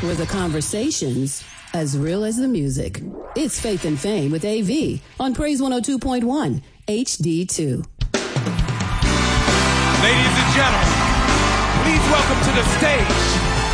where the conversation's as real as the music. It's Faith and Fame with AV on Praise 102.1 HD2. Ladies and gentlemen, please welcome to the stage